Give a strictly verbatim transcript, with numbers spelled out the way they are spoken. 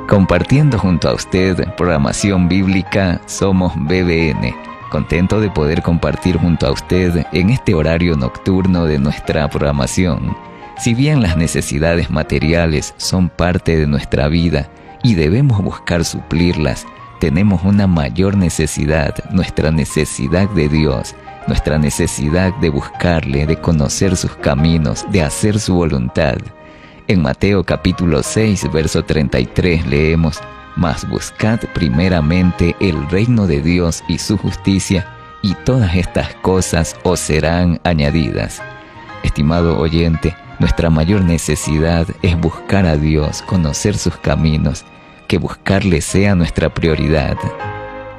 Compartiendo junto a usted programación bíblica Somos B B N. Contento de poder compartir junto a usted en este horario nocturno de nuestra programación. Si bien las necesidades materiales son parte de nuestra vida y debemos buscar suplirlas, tenemos una mayor necesidad, nuestra necesidad de Dios, nuestra necesidad de buscarle, de conocer sus caminos, de hacer su voluntad. En Mateo capítulo seis, verso treinta y tres leemos: Mas buscad primeramente el reino de Dios y su justicia, y todas estas cosas os serán añadidas. Estimado oyente, nuestra mayor necesidad es buscar a Dios, conocer sus caminos, que buscarle sea nuestra prioridad.